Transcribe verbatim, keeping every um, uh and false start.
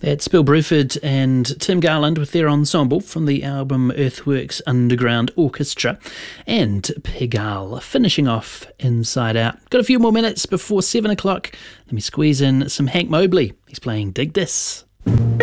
That's Bill Bruford and Tim Garland with their ensemble from the album Earthworks Underground Orchestra, and Pigalle finishing off Inside Out. Got a few more minutes before seven o'clock. Let me squeeze in some Hank Mobley. He's playing Dig This.